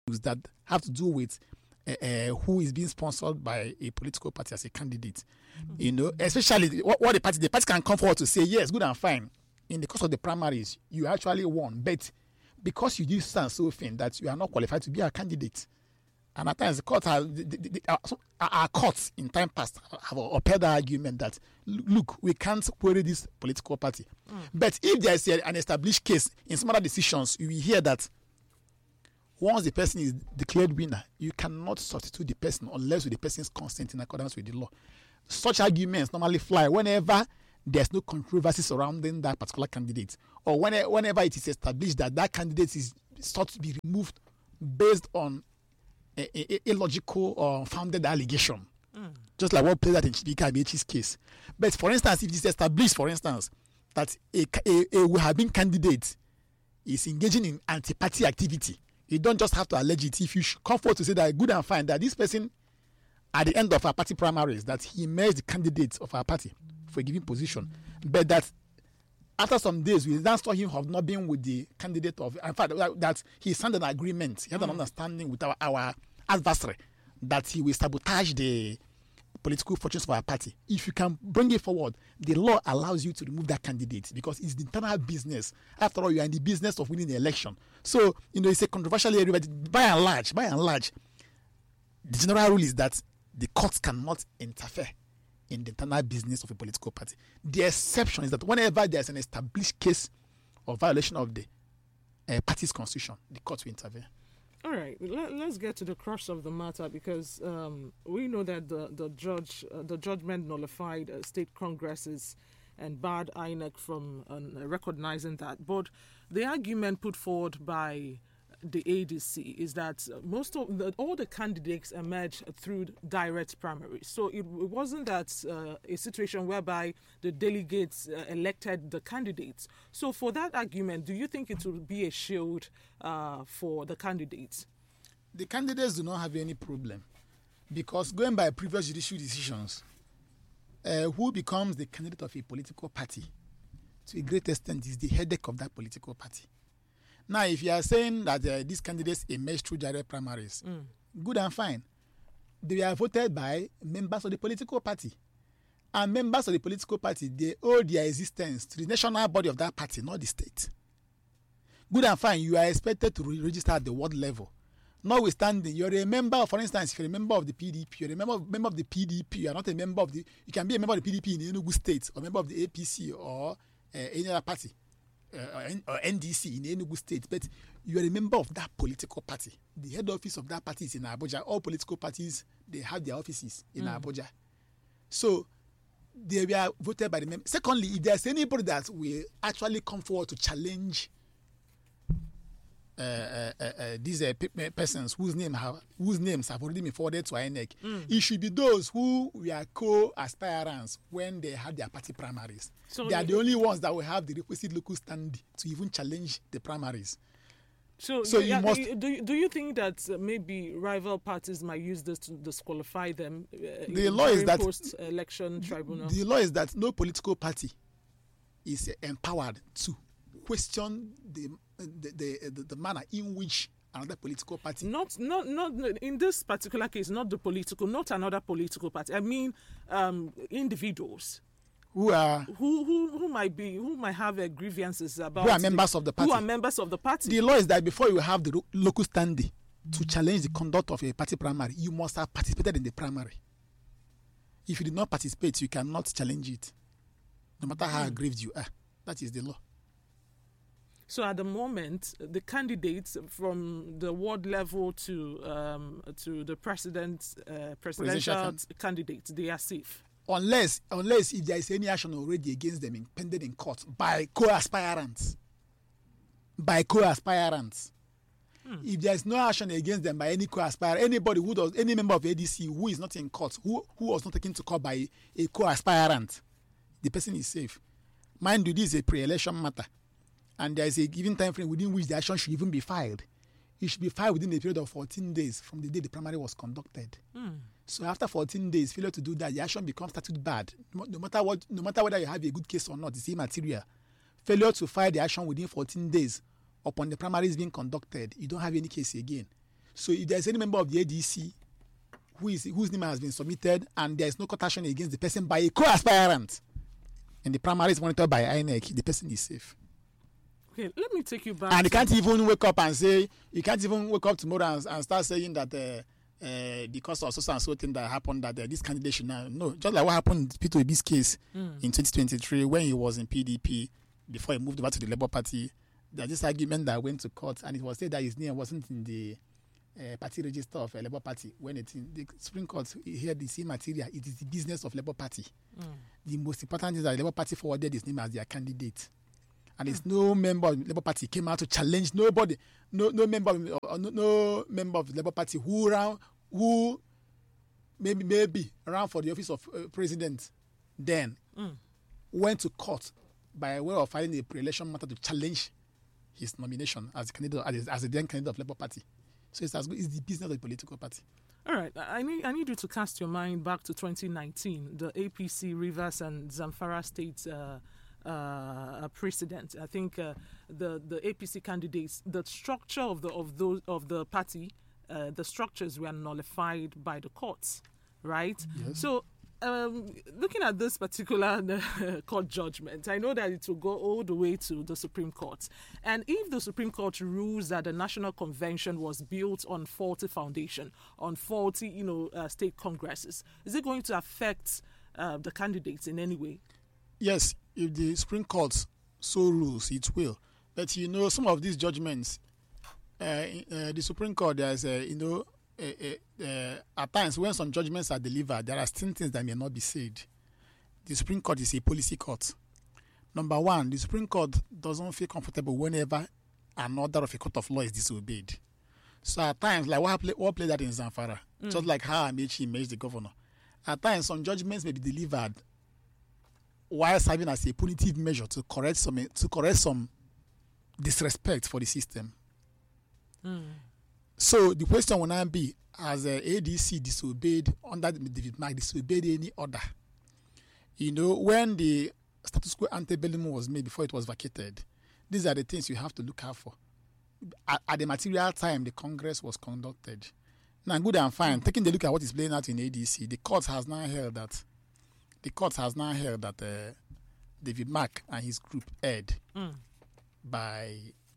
that have to do with who is being sponsored by a political party as a candidate. You know, especially what the party can come forward to say, yes, good and fine. In the course of the primaries, you actually won, but because you do stand so thin that you are not qualified to be a candidate. And at times, the court our courts in time past have upheld the argument that, look, we can't query this political party. But if there is an established case in some other decisions, you will hear that once the person is declared winner, you cannot substitute the person unless with the person's consent in accordance with the law. Such arguments normally fly whenever there's no controversy surrounding that particular candidate, or whenever it is established that that candidate is sought to be removed based on a illogical or founded allegation. Just like what played out in Chibika Amechi's case. But for instance, if it is established, for instance, that a Wahhabin candidate is engaging in anti-party activity, you don't just have to allege it. If you come forward to say that good and fine, that this person at the end of our party primaries, that he merged the candidates of our party for a given position, but that after some days we then saw him have not been with the candidate of, in fact, that he signed an agreement, he had an understanding with our adversary that he will sabotage the political fortunes of our party. If you can bring it forward, the law allows you to remove that candidate because it's the internal business. After all, you are in the business of winning the election. So, you know, it's a controversial area, but by and large, the general rule is that the courts cannot interfere in the internal business of a political party. The exception is that whenever there's an established case of violation of the party's constitution, the court will intervene. All right, let's get to the crux of the matter, because we know that the judgment nullified state congresses and barred INEC from recognizing that. But the argument put forward by the ADC is that all the candidates emerged through direct primaries. So it wasn't that a situation whereby the delegates elected the candidates. So for that argument, do you think it will be a shield for the candidates? The candidates do not have any problem, because going by previous judicial decisions, who becomes the candidate of a political party to a great extent is the headache of that political party. Now, if you are saying that these candidates emerged through direct primaries, good and fine. They are voted by members of the political party. And members of the political party, they owe their existence to the national body of that party, not the state. Good and fine, you are expected to register at the ward level. Notwithstanding, you're a member, for instance, if you're a member of the PDP, you're a member of the PDP, you're not a member of the, you can be a member of the PDP in Enugu State, or a member of the APC, or any other party. Or NDC in Enugu State, but you are a member of that political party. The head office of that party is in Abuja. All political parties, they have their offices in Abuja. So they were voted by the members. Secondly, if there's anybody that will actually come forward to challenge these persons whose names have already been forwarded to INEC, it should be those who were co-aspirants when they had their party primaries. So they are the only ones that will have the requisite local stand to even challenge the primaries. So you must. Do you think that maybe rival parties might use this to disqualify them? The law is that post-election tribunal. The law is that no political party is empowered to question the manner in which another political party. Not in this particular case. Not another political party. I mean, individuals. Who might have grievances about, who are members of the party. Who are members of the party. The law is that before you have the local standing to challenge the conduct of a party primary, you must have participated in the primary. If you did not participate, you cannot challenge it, no matter how aggrieved you are. That is the law. So at the moment, the candidates from the ward level to the presidential candidates, they are safe. Unless if there is any action already against them pending in court by co-aspirants. If there is no action against them by any co-aspirant, any member of ADC who is not in court, who was not taken to court by a co-aspirant, the person is safe. Mind you, this is a pre-election matter, and there is a given time frame within which the action should even be filed. It should be filed within a period of 14 days from the day the primary was conducted. So after 14 days, failure to do that, the action becomes statute bad. No matter whether you have a good case or not, it's immaterial. Failure to file the action within 14 days upon the primaries being conducted, you don't have any case again. So if there's any member of the ADC whose name has been submitted and there is no court action against the person by a co-aspirant, and the primary is monitored by INEC, the person is safe. Okay, let me take you back. And you can't even wake up and say, you can't even wake up tomorrow and start saying that because of so and so thing that happened that this candidate should now. No, just like what happened in Peter Obi's case in 2023 when he was in PDP before he moved over to the Labour Party. There's this argument that went to court and it was said that his name wasn't in the party register of a Labour Party. When the Supreme Court heard the same material, it is the business of Labour Party. The most important is that the Labour Party forwarded his name as their candidate. And there's no member of the Labour Party came out to challenge nobody, no member of the Labour Party who maybe ran for the office of president then went to court by way of filing a pre-election matter to challenge his nomination as a candidate, as a then candidate of Labour Party. So it's the business of the political party. All right, I need you to cast your mind back to 2019, the APC Rivers and Zamfara states. Precedent. I think the APC candidates, the structure of the party, the structures were nullified by the courts, right? Yes. So, looking at this particular court judgment, I know that it will go all the way to the Supreme Court. And if the Supreme Court rules that the National Convention was built on faulty foundation, on faulty, state congresses, is it going to affect the candidates in any way? Yes, if the Supreme Court so rules, it will. But some of these judgments, the Supreme Court, there's at times when some judgments are delivered, there are still things that may not be said. The Supreme Court is a policy court. Number one, the Supreme Court doesn't feel comfortable whenever an order of a court of law is disobeyed. So at times, like what played that in Zamfara, just like how Amechi imaged the governor. At times, some judgments may be delivered while serving as a punitive measure to correct some disrespect for the system. So the question will now be, has ADC disobeyed under David Mark, disobeyed any order? When the status quo antebellum was made before it was vacated, these are the things you have to look out for. At the material time the Congress was conducted. Now, good and fine, taking a look at what is playing out in ADC, the court has now held that David Mark and his group erred by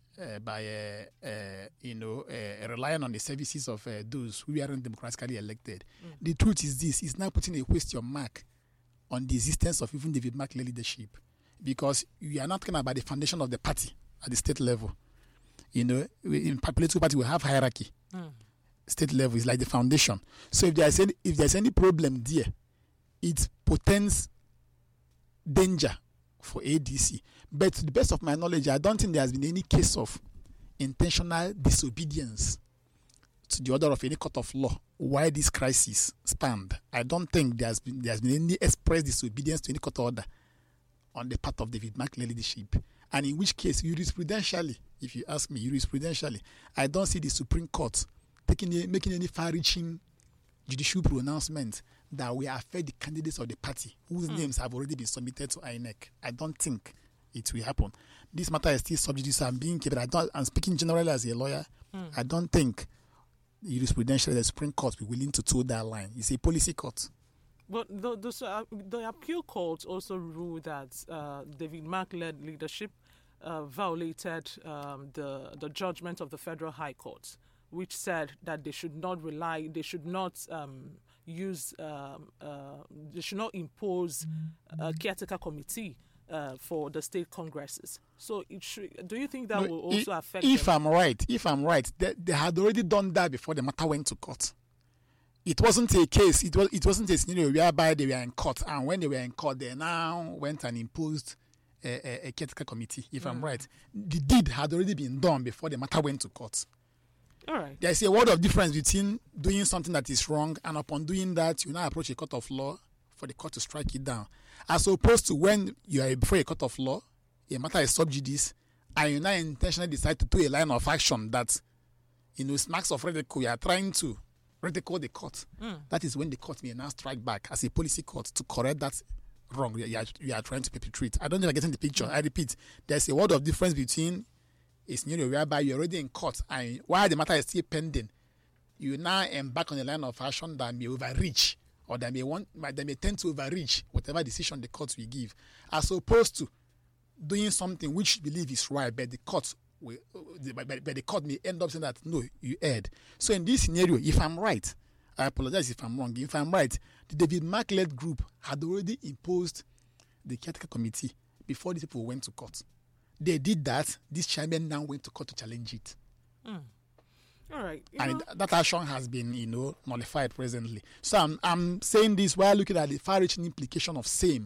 relying on the services of those who weren't democratically elected. The truth is this: it's now putting a question mark on the existence of even David Mark leadership, because you are not talking about the foundation of the party at the state level. In political party we have hierarchy. State level is like the foundation. So if there's any problem there, it portends danger for ADC. But to the best of my knowledge, I don't think there has been any case of intentional disobedience to the order of any court of law while this crisis spanned. I don't think there's been any express disobedience to any court order on the part of David Mark leadership. And in which case, jurisprudentially, if you ask me, I don't see the Supreme Court making any far-reaching judicial pronouncement that will affect the candidates of the party whose names have already been submitted to INEC. I don't think it will happen. This matter is still subject to being kept. I'm speaking generally as a lawyer. I don't think jurisprudentially the Supreme Court will be willing to toe that line. It's a policy court. But the appeal court also ruled that David Mark-led leadership violated the judgment of the Federal High Court, which said that they should not impose a caretaker committee for the state congresses. So do you think that will also affect them? If I'm right, they had already done that before the matter went to court. It wasn't a case, it wasn't a scenario whereby they were in court, and when they were in court, they now went and imposed a caretaker committee, if I'm right. The deed had already been done before the matter went to court. All right. There's a world of difference between doing something that is wrong and upon doing that, you now approach a court of law for the court to strike it down. As opposed to when you are before a court of law, a matter is sub judice, and you now intentionally decide to do a line of action that, smacks of ridicule, you are trying to ridicule the court. That is when the court may now strike back as a policy court to correct that wrong you are trying to perpetrate. I don't know if I'm getting the picture. I repeat, there's a world of difference between a scenario whereby you're already in court and while the matter is still pending, you now embark on a line of action that may overreach or that may tend to overreach whatever decision the court will give, as opposed to doing something which you believe is right, but the court may end up saying that no, you erred. So in this scenario, if I'm right, I apologize if I'm wrong. If I'm right, the David Mark-led group had already imposed the caretaker committee before these people went to court. They did that. This chairman now went to court to challenge it. All right. And that action has been, nullified presently. So I'm saying this while looking at the far-reaching implication of same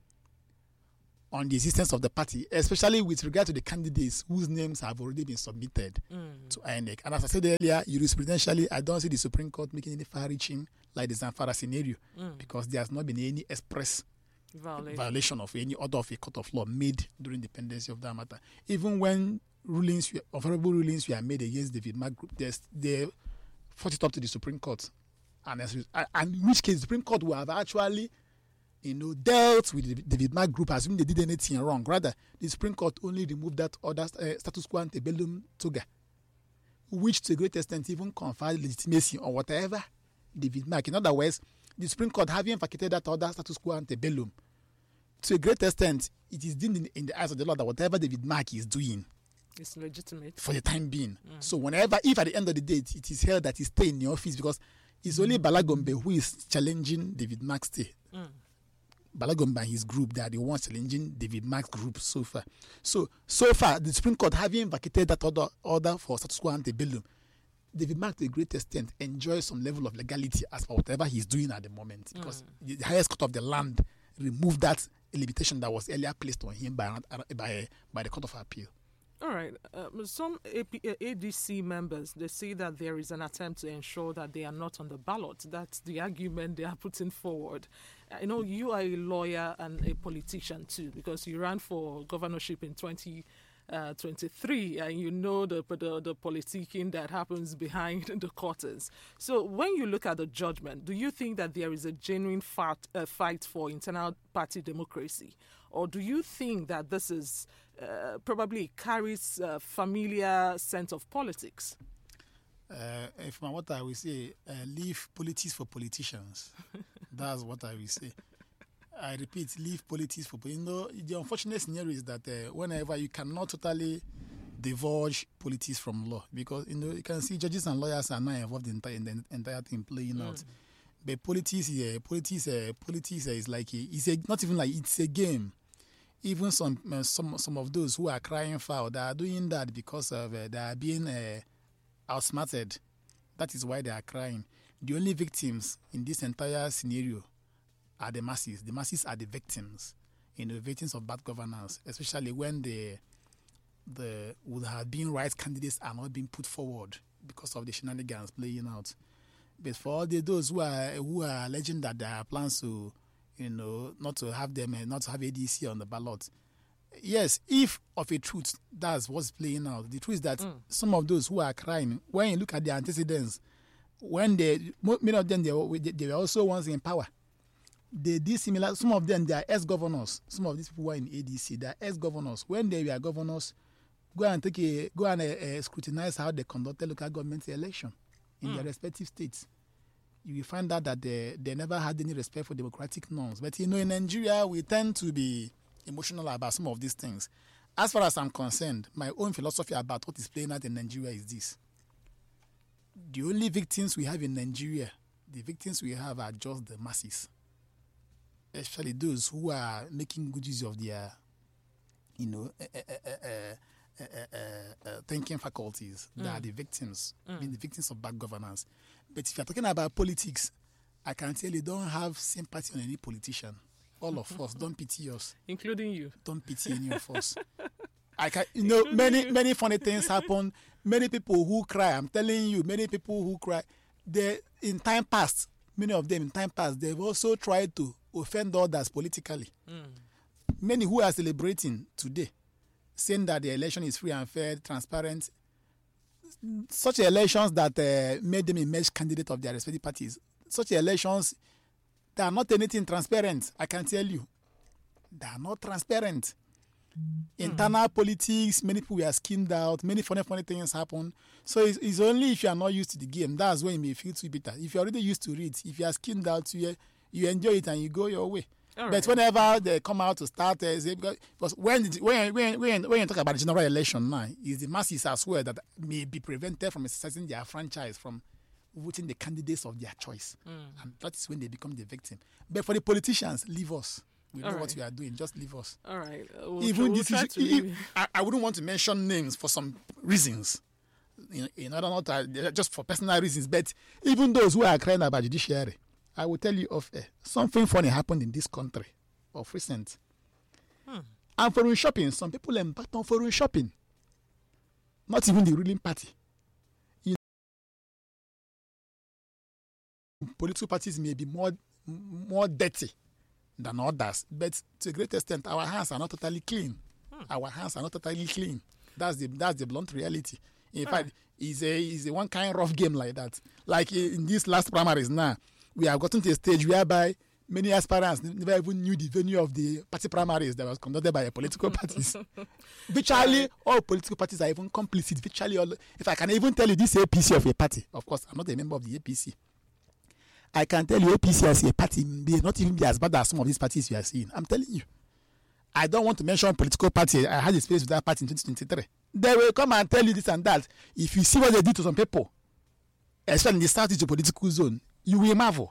on the existence of the party, especially with regard to the candidates whose names have already been submitted to INEC. And as I said earlier, jurisprudentially, I don't see the Supreme Court making any far-reaching like the Zamfara scenario, because there has not been any express violation of any order of a court of law made during the pendency of that matter. Even when favorable rulings were made against David Mark Group, they fought it up to the Supreme Court. And in which case, the Supreme Court will have actually dealt with the David Mark Group as if they did anything wrong. Rather, the Supreme Court only removed that order status quo ante bellum toga, which to a great extent even conferred legitimacy on whatever David Mark. In other words, the Supreme Court having vacated that order status quo ante bellum, to a great extent, it is deemed in the eyes of the law that whatever David Mark is doing is legitimate for the time being. So if at the end of the day it is held that he stay in the office, because it's only Bala Gombe who is challenging David Mark's stay. Bala Gombe and his group, they are the ones challenging David Mark's group so far. So far, the Supreme Court having vacated that order for status quo ante bellum, David Mark, to a great extent, enjoys some level of legality as for whatever he's doing at the moment, because the highest court of the land removed that limitation that was earlier placed on him by the Court of Appeal. All right. Some ADC members, they say that there is an attempt to ensure that they are not on the ballot. That's the argument they are putting forward. I know you are a lawyer and a politician too, because you ran for governorship in 2023, and you know the politicking that happens behind the curtains. So when you look at the judgment, do you think that there is a genuine fight for internal party democracy? Or do you think that this is probably carries a familiar sense of politics? From what I will say, leave politics for politicians. That's what I will say. I repeat, leave politics for politics. The unfortunate scenario is that whenever you cannot totally divulge politics from law, because you can see judges and lawyers are not involved in the entire thing playing out. But politics is like it's a game. Even some of those who are crying foul, they are doing that because of they are being outsmarted. That is why they are crying. The only victims in this entire scenario are the masses. The masses are the victims, victims of bad governance, especially when the would have been right candidates are not being put forward because of the shenanigans playing out. But for all those who are alleging that there are plans to not to have ADC on the ballot. Yes, if of a truth, that's what's playing out. The truth is that some of those who are crying, when you look at the antecedents, many of them, they were also once in power. They did similar, some of them, they are ex-governors. Some of these people were in ADC, they are ex-governors. When they were governors, go and scrutinize how they conducted local government election in their respective states. You will find out that they never had any respect for democratic norms. But in Nigeria, we tend to be emotional about some of these things. As far as I'm concerned, my own philosophy about what is playing out in Nigeria is this. The only victims we have in Nigeria, the victims we have are just the masses. Especially those who are making good use of their, thinking faculties. They are the victims, being the victims of bad governance. But if you're talking about politics, I can tell you don't have sympathy on any politician. All of us, don't pity us. Including you. Don't pity any of us. Many funny things happen. Many people who cry, I'm telling you, many people who cry, in time past, many of them in time past, they've also tried to offend others politically. Many who are celebrating today, saying that the election is free and fair, transparent, such elections that made them emerge candidate of their respective parties, such elections, they are not anything transparent, I can tell you. They are not transparent. Internal politics, many people were skinned out, many funny things happen. So it's only if you are not used to the game, that's when you may feel too bitter. If you're already used to it, if you are skinned out, you enjoy it and you go your way. But whenever they come out to start, because when you talk about the general election now, it's the masses as well that may be prevented from exercising their franchise from voting the candidates of their choice. And that is when they become the victim. But for the politicians, leave us. We know what we are doing. Just leave us. All right. I wouldn't want to mention names for some reasons. In order not to, just for personal reasons. But even those who are crying about judiciary, I will tell you off air. Something funny happened in this country of recent. And foreign shopping, some people embarked on foreign shopping. Not even the ruling party. Political parties may be more dirty than others, but to a great extent, our hands are not totally clean. Our hands are not totally clean. That's the blunt reality. In fact, it's a one kind rough game like that. Like in these last primaries now, we have gotten to a stage whereby many aspirants never even knew the venue of the party primaries that was conducted by political parties. Virtually all political parties are even complicit. Virtually all. If I can even tell you this APC of a party, of course, I'm not a member of the APC. I can tell you APC as a party may not even be as bad as some of these parties you are seeing. I'm telling you. I don't want to mention political party. I had a space with that party in 2023. They will come and tell you this and that. If you see what they did to some people, especially in the Southeast political zone, you will marvel.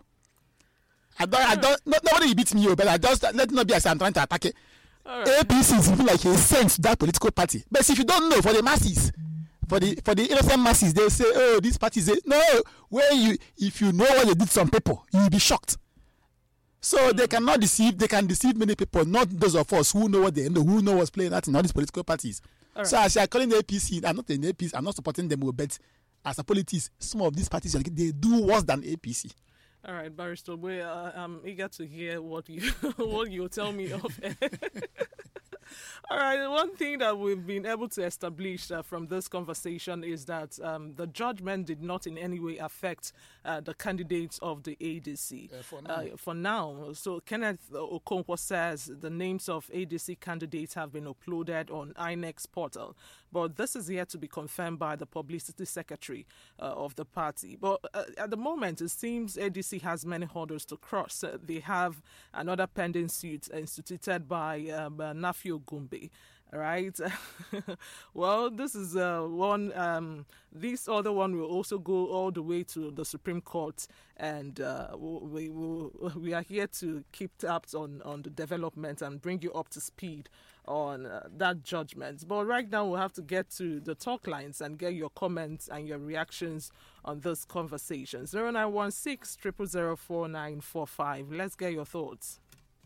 Nobody beats me, but I just let it not be as I'm trying to attack it. Right. APC is even like a sense to that political party. But if you don't know, for the masses, for the innocent masses, they say, oh, this party is no. If you know what they did to some people, you will be shocked. So they cannot deceive. They can deceive many people, not those of us who know what they know, who know what's playing out in all these political parties. Right. So as you are calling the APC, I'm not in the APC. I'm not supporting them, but as a politics, some of these parties they do worse than APC. All right, Barrister, I'm eager to hear what you tell me of. All right, one thing that we've been able to establish from this conversation is that the judgment did not in any way affect the candidates of the ADC. For now. So Kenneth Okonkwo says the names of ADC candidates have been uploaded on INEC's portal, but this is yet to be confirmed by the publicity secretary of the party. But at the moment, it seems ADC has many hurdles to cross. They have another pending suit instituted by Nafi Ogumbe. Right. Well, this is one. This other one will also go all the way to the Supreme Court, and we are here to keep tabs on the development and bring you up to speed on that judgment. But right now, we'll have to get to the talk lines and get your comments and your reactions on this conversation. 0916 000 4945. Let's get your thoughts.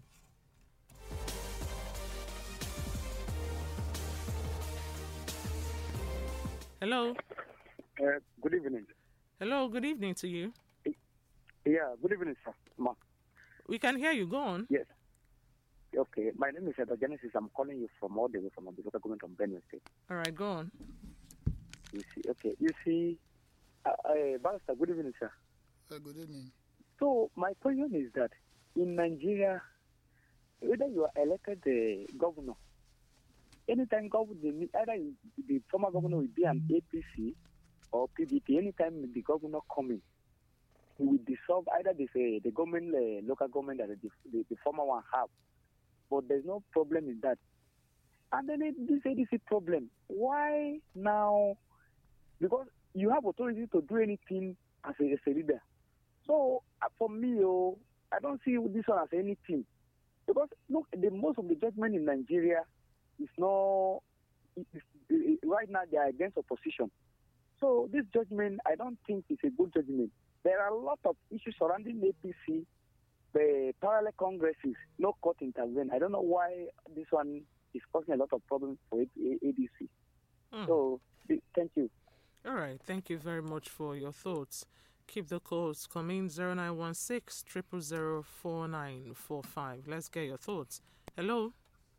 Hello. Good evening. Hello, good evening to you. Yeah, good evening, sir. Ma. We can hear you. Go on. Yes. Okay, my name is Genesis. I'm calling you from all the way from the local government of Benue State. All right, go on. You see, Barrister, good evening, sir. Good evening. So, my question is that in Nigeria, whether you are elected the governor, anytime either the former governor will be an APC or PDP, anytime the governor coming, he will dissolve either the government, local government that the former one have. But there's no problem in that. And then this ADC problem, why now? Because you have authority to do anything as a leader. So for me, I don't see this one as anything. Because look, most of the judgment in Nigeria is not, right now they are against opposition. So this judgment, I don't think it's a good judgment. There are a lot of issues surrounding APC, the parallel congresses, no court intervene. I don't know why this one is causing a lot of problems for ADC. So thank you. All right, thank you very much for your thoughts. Keep the calls coming, 0916 000 4945. Let's get your thoughts. Hello.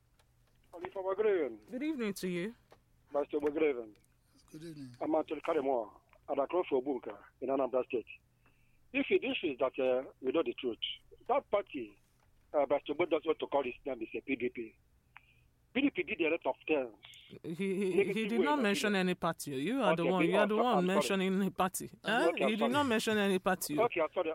Good evening to you. Master Magreven. Good evening. I'm at Karemo at across Obunka in Anambra State. If it is that we know the truth, that party, Master does want to call his name is a PDP. PDP did a lot of things. He did not mention any party. You are the one. You are the one mentioning a party. He did not mention any party. Okay, I'm sorry.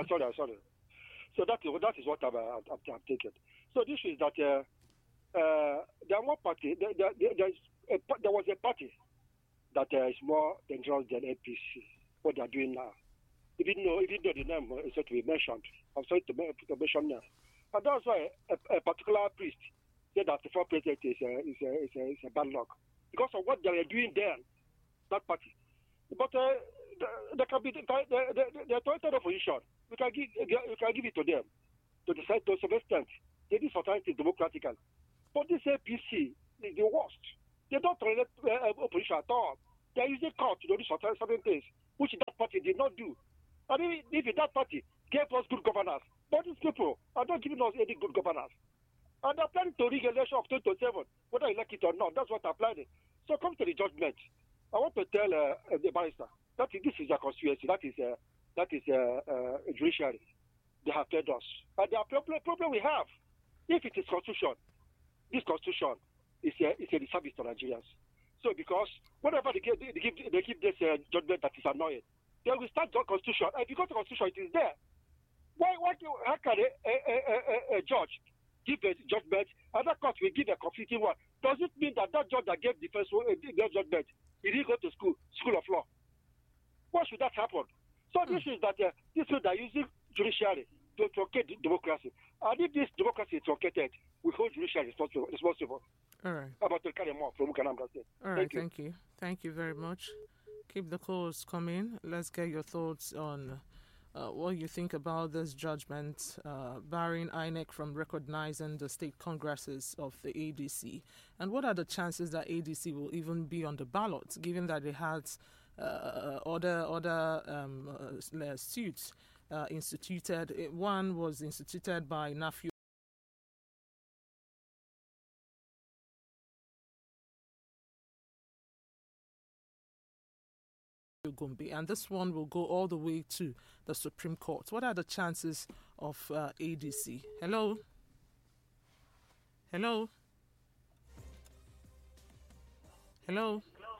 So that is what I've taken. So this is that there are more party. There was a party that is more dangerous than APC. What they are doing now, even though the name is not to be mentioned, I'm sorry to mention now, and that's why a particular priest said that the former president is a bad luck because of what they are doing there, that party. But there can be the authoritative opposition. We can give it to them to decide to some extent. They do something democratically. But this APC is the worst. They don't tolerate opposition at all. They are using court to do certain things, which that party did not do. And if that party gave us good governance, but these people are not giving us any good governance. And they're planning to rig election of 2027, whether you like it or not. That's what they're planning. So come to the judgment. I want to tell the barrister that this is a conspiracy. That is a judiciary. They have failed us. And the problem we have, if it is constitution, this constitution is a disservice to Nigerians. So because whenever they give this judgment that is annoying, they will start the constitution. And because the constitution it is there, how can a judge give a judgment, and that court will give a conflicting one? Does it mean that judge that gave the first judgment, he didn't go to school of law? Why should that happen? So this is that this is that using judiciary to truncate democracy. And if this democracy is truncated, we hold judiciary responsible. All right. About to carry more from Ukanambra State. All right, thank you. Thank you very much. Keep the calls coming. Let's get your thoughts on what you think about this judgment, barring INEC from recognizing the state congresses of the ADC. And what are the chances that ADC will even be on the ballot, given that it has other suits instituted? One was instituted by Nafi Gombe, and this one will go all the way to the Supreme Court. What are the chances of ADC? Hello? Hello? Hello?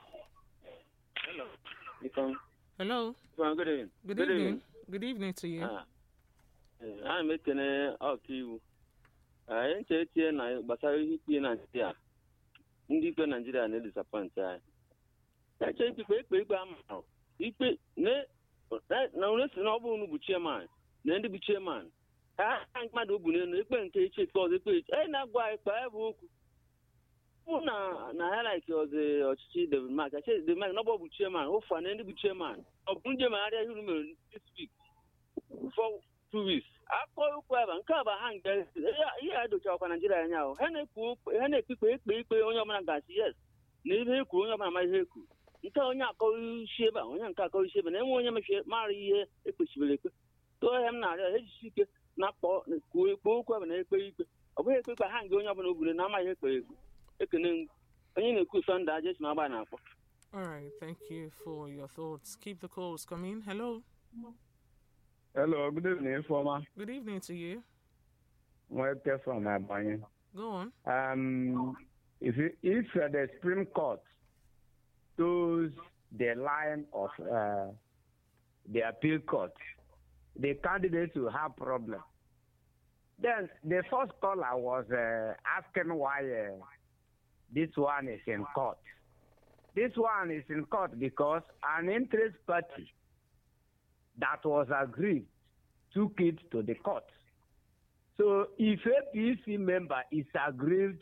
Hello. Hello? Good evening. Good evening. Good evening to you. I'm making a you. I ain't telling you, but I will be in Nigeria. Indigo Nigeria and disappoint. I change the paper. Ikpe na onesi na ọbụ unu bụ chairman na ndị bụ chairman ha mmadụ bụ na ikpe nke iche ọzọ ikpe na-agwa ikpe bụ okwu bụ na ha like ọchịchị David Mark David Mark na ọbụ chairman ofu na ndị bụ chairman ọ bụ njem arịa ihe mere this week for 2 weeks akọ okwu aba nke aba ha nke ihe a dochakwa Nigeria anya ahụ ha na-ekpe ikpe onye ọbụla gasị yes na ihe ekwu onye ọbụla ma ihe ekwu nke onye akọrọ isi ebe a onye nke akọrọ isi ebe na enwe onye mechie mara ihe ekpechibere ekpe tụọ ya m na-arịọ ejisi ike na-akpọ kwuo okwu ebe na ekpe ikpe ọ bụghị ekpe ikpe ha nke onye ọbụla obure na amaghị ekpe ekene onye na-ekwu sọnde aja esi agba na-akpọ. All right, thank you for your thoughts. Keep the calls coming. Hello. Hello, good evening, Informa. Good evening to you. Welcome from Abanye. Go on. If the Supreme Court chose the line of the appeal court, the candidates will have problem. Then the first caller was asking why this one is in court. This one is in court because an interest party that was agreed took it to the court. So if a PC member is aggrieved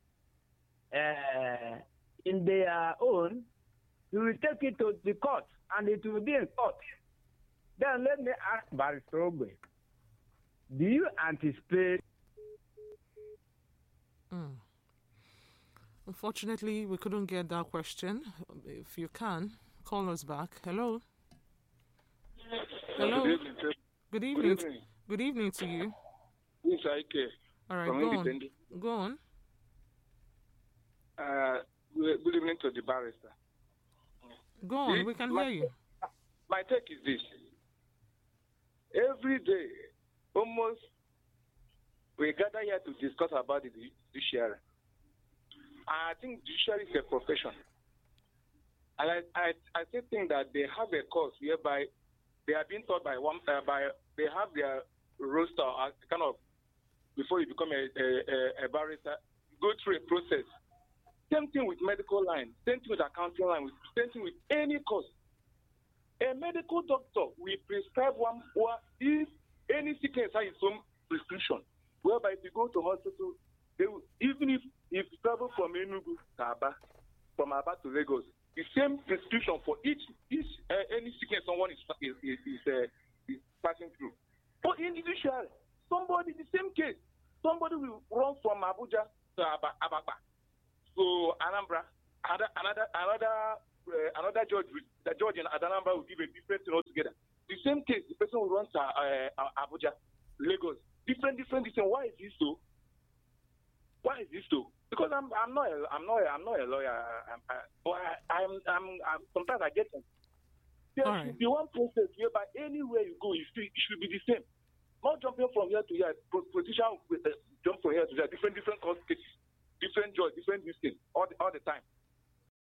in their own, we will take it to the court, and it will be in court. Then let me ask Barrister Ogbe, do you anticipate? Unfortunately, we couldn't get that question. If you can, call us back. Hello? Hello? Good evening, sir. Good evening. Good evening to you. This is Ike. All right, go on. Go on. Good evening to the barrister. Go on, we can hear you. My take is this. Every day, almost, we gather here to discuss about the judiciary. I think judiciary is a profession. And I still think that they have a course whereby they are being taught by they have their roster kind of, before you become a barrister, you go through a process. Same thing with medical line, same thing with accounting line, same thing with any course. A medical doctor will prescribe one, or if any sickness has its own prescription, whereby if you go to hospital, they will, even if you travel from Enugu to Aba, from Aba to Lagos, the same prescription for each any sickness someone is passing through. But individually, somebody, the same case, somebody will run from Abuja to Ababa. So Anambra, another judge, the judge in Anambra will give a different thing altogether. The same case, the person will run to Abuja, Lagos, different. Why is this so? Why is this so? Because I'm not a lawyer. I'm sometimes I get them. There should be one process whereby anywhere you go, it should be the same. Not jumping from here to here. Politician jump from here to there. Different court cases, different judge, different things all the time.